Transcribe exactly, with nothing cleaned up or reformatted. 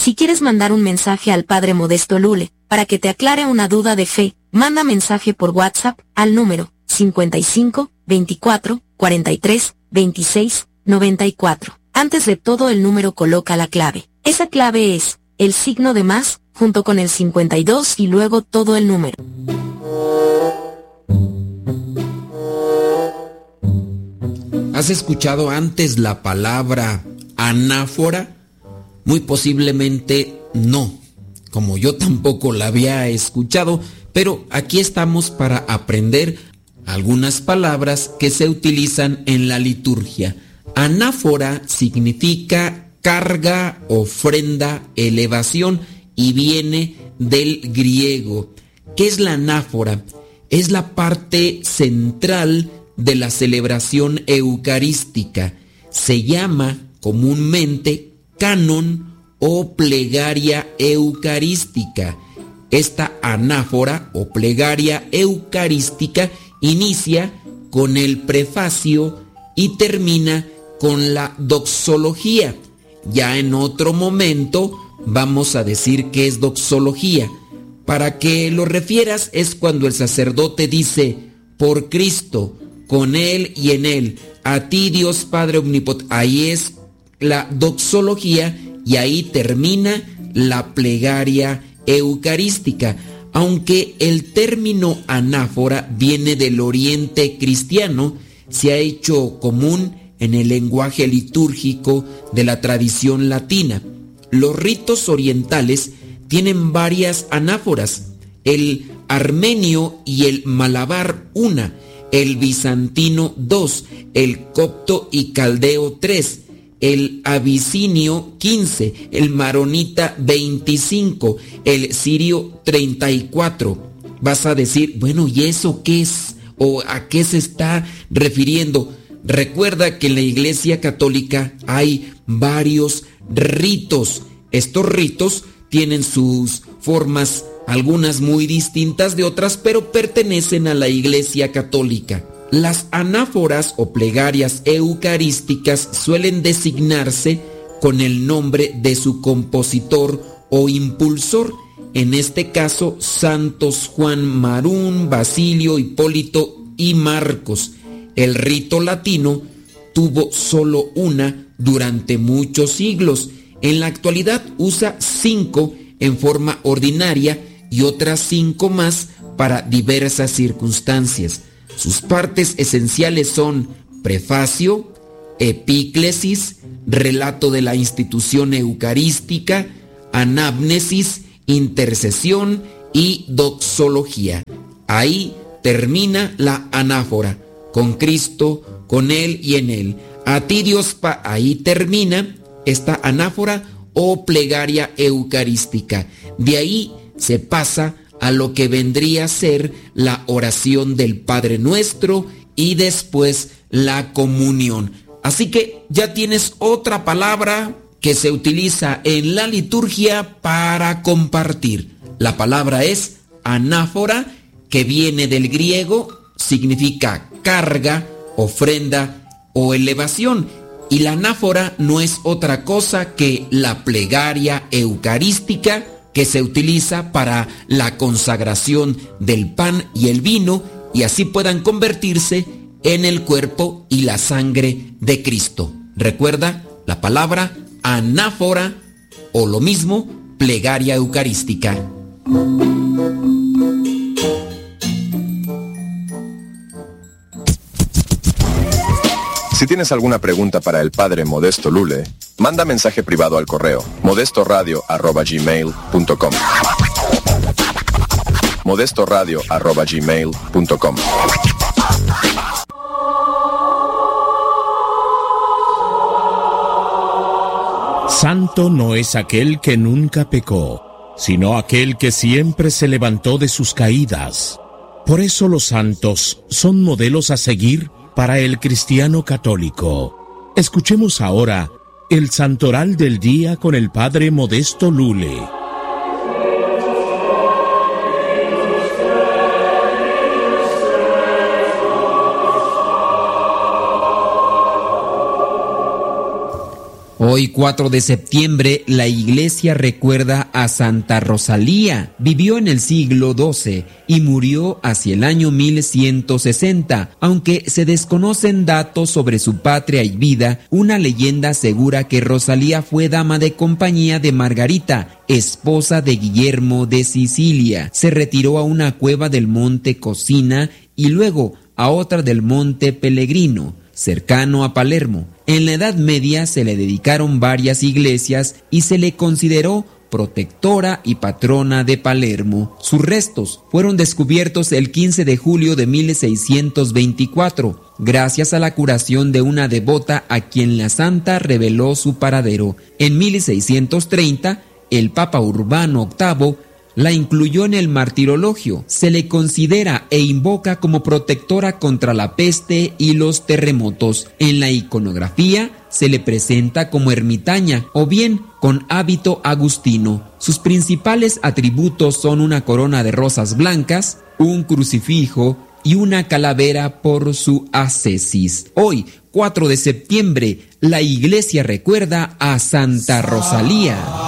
Si quieres mandar un mensaje al Padre Modesto Lule, para que te aclare una duda de fe, manda mensaje por WhatsApp, al número cincuenta y cinco, veinticuatro, cuarenta y tres, veintiséis, noventa y cuatro. Antes de todo el número coloca la clave. Esa clave es, el signo de más, junto con el cincuenta y dos y luego todo el número. ¿Has escuchado antes la palabra anáfora? Muy posiblemente no, como yo tampoco la había escuchado, pero aquí estamos para aprender algunas palabras que se utilizan en la liturgia. Anáfora significa carga, ofrenda, elevación y viene del griego. ¿Qué es la anáfora? Es la parte central de la celebración eucarística. Se llama comúnmente canon o plegaria eucarística. Esta anáfora o plegaria eucarística inicia con el prefacio y termina con la doxología. Ya en otro momento vamos a decir qué es doxología. Para que lo refieras es cuando el sacerdote dice: por Cristo, con Él y en Él, a ti Dios Padre Omnipotente. Ahí es la doxología y ahí termina la plegaria eucarística. Aunque el término anáfora viene del oriente cristiano, se ha hecho común en el lenguaje litúrgico de la tradición latina. Los ritos orientales tienen varias anáforas: el armenio y el malabar una, el bizantino dos, el copto y caldeo tres, el abisinio quince, el maronita veinticinco, el sirio treinta y cuatro. Vas a decir, bueno, ¿y eso qué es? ¿O a qué se está refiriendo? Recuerda que en la Iglesia Católica hay varios ritos. Estos ritos tienen sus formas, algunas muy distintas de otras, pero pertenecen a la Iglesia Católica. Las anáforas o plegarias eucarísticas suelen designarse con el nombre de su compositor o impulsor, en este caso santos Juan Marún, Basilio, Hipólito y Marcos. El rito latino tuvo solo una durante muchos siglos. En la actualidad usa cinco en forma ordinaria y otras cinco más para diversas circunstancias. Sus partes esenciales son prefacio, epíclesis, relato de la institución eucarística, anámnesis, intercesión y doxología. Ahí termina la anáfora. Con Cristo, con Él y en Él. A ti Dios Pa... Ahí termina esta anáfora o plegaria eucarística. De ahí se pasa a lo que vendría a ser la oración del Padre Nuestro y después la comunión. Así que ya tienes otra palabra que se utiliza en la liturgia para compartir. La palabra es anáfora, que viene del griego, significa carga, ofrenda o elevación. Y la anáfora no es otra cosa que la plegaria eucarística que se utiliza para la consagración del pan y el vino, y así puedan convertirse en el cuerpo y la sangre de Cristo. Recuerda la palabra anáfora o lo mismo, plegaria eucarística. Si tienes alguna pregunta para el Padre Modesto Lule, manda mensaje privado al correo modestoradio arroba gmail punto com. modestoradio arroba gmail punto com. Santo no es aquel que nunca pecó, sino aquel que siempre se levantó de sus caídas. Por eso los santos son modelos a seguir para el cristiano católico. Escuchemos ahora el santoral del día con el Padre Modesto Lule. Hoy, cuatro de septiembre, la iglesia recuerda a Santa Rosalía. Vivió en el siglo doce y murió hacia el año mil ciento sesenta. Aunque se desconocen datos sobre su patria y vida, una leyenda asegura que Rosalía fue dama de compañía de Margarita, esposa de Guillermo de Sicilia. Se retiró a una cueva del monte Cocina y luego a otra del monte Pellegrino, cercano a Palermo. En la Edad Media se le dedicaron varias iglesias y se le consideró protectora y patrona de Palermo. Sus restos fueron descubiertos el quince de julio de mil seiscientos veinticuatro, gracias a la curación de una devota a quien la santa reveló su paradero. En mil seiscientos treinta, el Papa Urbano octavo la incluyó en el martirologio. Se le considera e invoca como protectora contra la peste y los terremotos. En la iconografía se le presenta como ermitaña o bien con hábito agustino. Sus principales atributos son una corona de rosas blancas, un crucifijo y una calavera por su ascesis. Hoy, cuatro de septiembre, la iglesia recuerda a Santa Rosalía.